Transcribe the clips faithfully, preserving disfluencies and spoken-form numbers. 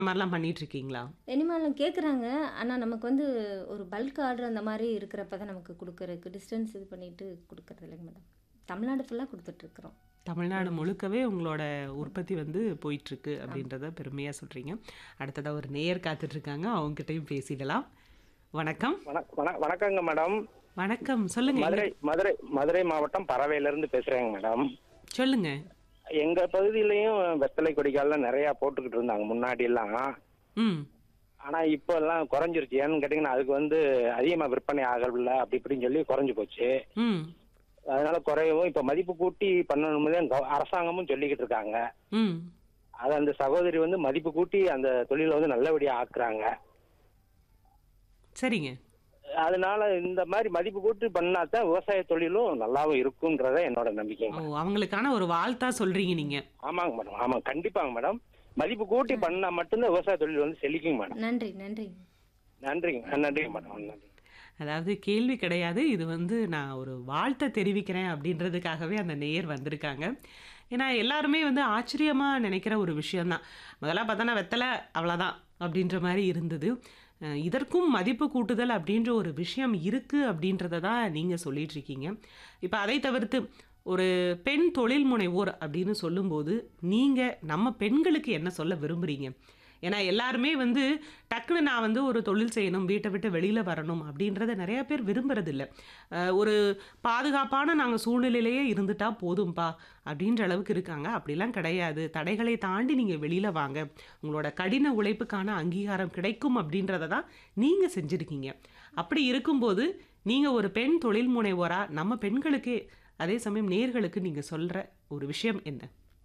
மாரிலாம் பண்ணிட்டு இருக்கீங்களா? இனிமேலும் கேட்குறாங்க. ஆனா, நமக்கு வந்து ஒரு பல்க் ஆர்டர் அந்த மாரி இருக்கிறப்ப தான் நமக்கு குடுக்குறதுக்கு டிஸ்டன்ஸ் இது பண்ணிட்டு குடுக்குறது இல்லைங்க மேடம். தமிழ்நாடு ஃபுல்லா குடுத்துட்ருக்குறோம். தமிழ்நாடு ம். முழுக்கவே உங்களோட உற்பத்தி வந்து போயிட்டுருக்கு ஆமா. அப்படின்றத பெருமையா சொல்றீங்க. அடுத்ததா ஒரு நேயர் காத்துட்ருக்காங்க. அவங்ககிட்டயும் பேசிடலாம். வணக்கம். வண வண வணக்கங்க மேடம். வணக்கம். சொல்லுங்க. எங்க மதுரை மதுரை மதுரை மாவட்டம் பரவையிலிருந்து பேசுறேங்க மேடம். சொல்லுங்க. எங்க பகுதியிலயும் வெத்தலை கொடிகள்லாம் நிறைய போட்டுக்கிட்டு இருந்தாங்க முன்னாடி எல்லாம். ம். ஆனா இப்ப எல்லாம் குறைஞ்சிருச்சு. ஏன்னு கேட்டீங்கன்னா அதுக்கு வந்து அதிகமா விற்பனை ஆகல அப்படி இப்படின்னு சொல்லி குறைஞ்சு போச்சு. ம். அதனால குறையவும் இப்ப மதிப்பு கூட்டி பண்ணணும்னு தான் கவ- அரசாங்கமும் சொல்லிக்கிட்டு இருக்காங்க. ம். அது அந்த சகோதரி வந்து மதிப்பு கூட்டி அந்த தொழிலை வந்து நல்லபடியா ஆக்குறாங்க. சரிங்க. அதனால இந்த மாதிரி மதிப்பு கூட்டி பண்ணாதான் விவசாய தொழிலும் நல்லாவும் இருக்கும்ன்றத என்னோட ஓ! நம்பிக்கைங்க. அவங்களுக்கான ஒரு வாழ்த்தா சொல்றீங்க நீங்க. ஆமாங்க மேடம். ஆமா கண்டிப்பாங்க மேடம். மதிப்பு கூட்டி பண்ணா மட்டும்தான் விவசாய தொழில் வந்து செழிக்குங்க மேடம். நன்றி, நன்றி. நன்றிங்க நன்றிங்க மேடம். நன்றி. அதாவது கேள்வி கிடையாது. இது வந்து நான் ஒரு வாழ்த்த தெரிவிக்கிறேன் அப்படின்றதுக்காகவே அந்த நேயர் வந்திருக்காங்க. ஏன்னா எல்லாருமே வந்து ஆச்சரியமா நினைக்கிற ஒரு விஷயம் தான். முதல்ல பார்த்தோன்னா வெத்தல அவ்வளோதான் அப்படின்ற மாரி இருந்தது. அ இதற்கும் மதிப்பு கூட்டுதல் அப்படின்ற ஒரு விஷயம் இருக்கு அப்படின்றத தான் நீங்க சொல்லிட்டு இருக்கீங்க. இப்ப அதை தவிர்த்து ஒரு பெண் தொழில் முனைவோர் அப்படின்னு சொல்லும்போது, நீங்க நம்ம பெண்களுக்கு என்ன சொல்ல விரும்புறீங்க? ஏன்னா எல்லாருமே வந்து டக்குனு நான் வந்து ஒரு தொழில் செய்யணும், வீட்ட விட்டு வெளியில வரணும் அப்படின்றத நெறைய பேர் விரும்புறதில்ல. அ ஒரு பாதுகாப்பான நாங்க சூழ்நிலையிலேயே இருந்துட்டா போதும்பா அப்படின்ற அளவுக்கு இருக்காங்க. அப்படிலாம் கிடையாது. தடைகளை தாண்டி நீங்க வெளியில வாங்க. உங்களோட கடின உழைப்புக்கான அங்கீகாரம் கிடைக்கும் அப்படின்றத தான் நீங்க செஞ்சிருக்கீங்க. அப்படி இருக்கும்போது, நீங்க ஒரு பெண் தொழில் முனைவோரா நம்ம பெண்களுக்கே அதே சமயம் நேயர்களுக்கு நீங்க சொல்ற ஒரு விஷயம் என்ன?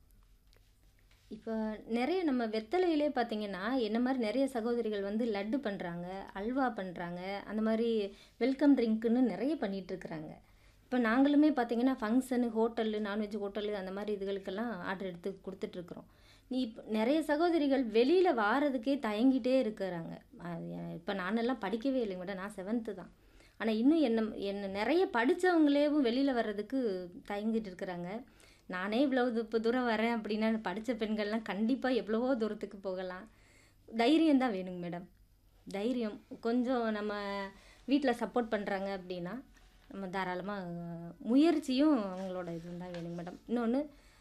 இப்ப நெறைய நம்ம வெத்தலையிலே பார்த்தீங்கன்னா, என்ன மாரி நெறைய சகோதரிகள் வந்து லட்டு பண்றாங்க, அல்வா பண்றாங்க. அந்த மாரி வெல்கம் ட்ரிங்க்குன்னு நெறைய பண்ணிட்டுருக்குறாங்க. இப்ப நாங்களுமே பார்த்தீங்கன்னா, ஃபங்ஷனு, ஹோட்டலு, நான்வெஜ் ஹோட்டலு அந்த மாரி இதுகளுக்கெல்லாம் ஆர்டர் எடுத்து குடுத்துட்ருக்குறோம். நீ இப் நெறைய சகோதரிகள் வெளியில வாரதுக்கே தயங்கிட்டே இருக்கிறாங்க. அது எ இப்ப நானெல்லாம் படிக்கவே இல்லைங்க மேடம். நான் செவன்த்து தான். ஆனா இன்னும் என்ன என்ன நெறைய படிச்சவங்களேவும் வெளியில வர்றதுக்கு தயங்கிட்டு இருக்கிறாங்க. நானே இவ்வளவு து இப்ப தூரம் வரேன் அப்படின்னா, படிச்ச பெண்கள்லாம் கண்டிப்பா எவ்வளவோ தூரத்துக்கு போகலாம். தைரியம் தான் வேணுங்க மேடம். தைரியம். கொஞ்சம் நம்ம வீட்ல சப்போர்ட் பண்றாங்க அப்படின்னா, நம்ம தாராளமா முயற்சியும் அவங்களோட இதுவும் தான் வேணுங்க மேடம். இன்னொன்னு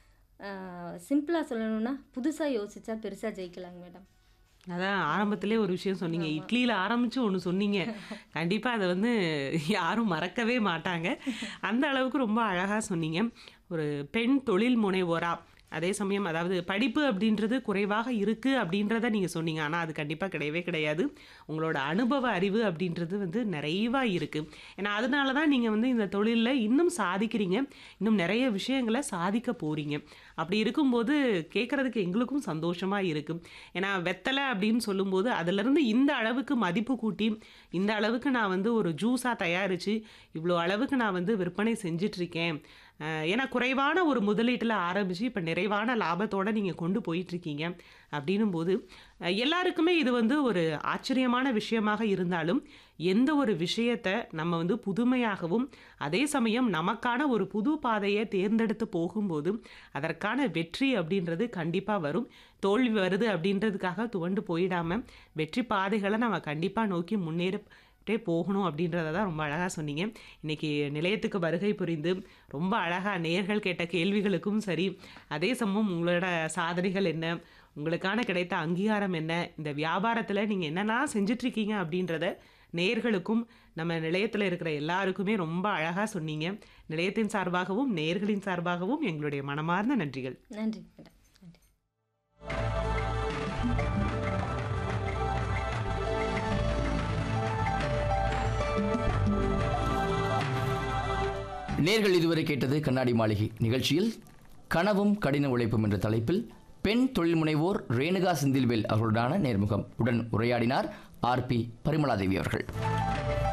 அ சிம்பிளா சொல்லணும்னா, புதுசா யோசிச்சா பெருசா ஜெயிக்கலாங்க மேடம். அதான் ஆரம்பத்திலே ஒரு விஷயம் சொன்னீங்க. ஆமா. இட்லியில ஆரம்பிச்சு ஒண்ணு சொன்னீங்க. கண்டிப்பா அத வந்து யாரும் மறக்கவே மாட்டாங்க. அந்த அளவுக்கு ரொம்ப அழகா சொன்னீங்க. ஒரு பெண் தொழில் முனைவோரா, அதே சமயம் அதாவது படிப்பு அப்படின்றது குறைவாக இருக்கு அப்படின்றத நீங்க சொன்னீங்க. ஆனா அது கண்டிப்பா கிடையவே கிடையாது. உங்களோட அனுபவ அறிவு அப்படின்றது வந்து நிறைவா இருக்கு. ஏன்னா அதனால தான் நீங்க வந்து இந்த தொழில்ல இன்னும் சாதிக்கிறீங்க. இன்னும் நெறைய விஷயங்கள சாதிக்க போறீங்க. அப்படி இருக்கும்போது கேட்கறதுக்கு எங்களுக்கும் சந்தோஷமா இருக்கு. ஏன்னா வெத்தல அப்படின்னு சொல்லும்போது, அதிலிருந்து இந்த அளவுக்கு மதிப்பு கூட்டி, இந்த அளவுக்கு நான் வந்து ஒரு ஜூஸா தயாரிச்சு, இவ்வளோ அளவுக்கு நான் வந்து விற்பனை செஞ்சுட்ருக்கேன். அ ஏன்னா குறைவான ஒரு முதலீட்டுல ஆரம்பிச்சு, இப்ப நிறைவான லாபத்தோட நீங்க கொண்டு போயிட்டுருக்கீங்க. அப்படின்னும்போது, அ எல்லாருக்குமே இது வந்து ஒரு ஆச்சரியமான விஷயமாக இருந்தாலும், எந்த ஒரு விஷயத்த நம்ம வந்து புதுமையாகவும், அதே சமயம் நமக்கான ஒரு புது பாதைய தேர்ந்தெடுத்து போகும்போது, அதற்கான வெற்றி அப்படின்றது கண்டிப்பா வரும். தோல்வி வருது அப்படின்றதுக்காக துவண்டு போயிடாம, வெற்றி பாதைகள நம்ம கண்டிப்பா நோக்கி முன்னேறிட்டே போகணும் அப்படின்றத தான் ரொம்ப அழகா சொன்னீங்க. இன்னைக்கு நிலையத்துக்கு வருகை புரிந்து, ரொம்ப அழகா நேயர்கள் கேட்ட கேள்விகளுக்கும் சரி, அதே சமயம் உங்களோட சாதனைகள் என்ன? உங்களுக்கான கிடைத்த அங்கீகாரம் என்ன? இந்த வியாபாரத்துல நீங்க என்னலாம் செஞ்சுட்ருக்கீங்க அப்படின்றத நேயர்களுக்கும், நம்ம நிலையத்துல இருக்கிற எல்லாருக்குமே ரொம்ப அழகா சொன்னீங்க. நிலையத்தின் சார்பாகவும், நேயர்களின் சார்பாகவும் எங்களுடைய மனமார்ந்த நன்றிகள். நன்றி மேடம். நன்றி. நேர்கள் இதுவரை கேட்டது கண்ணாடி மாளிகை நிகழ்ச்சியில் கனவும் கடின உழைப்பும் என்ற தலைப்பில் பெண் தொழில் முனைவோர் ரேணுகா செந்தில்வேல் அவர்களுடனான நேர்முகம் உடன் உரையாடினார் ஆர் பி பரிமளாதேவி அவர்கள்.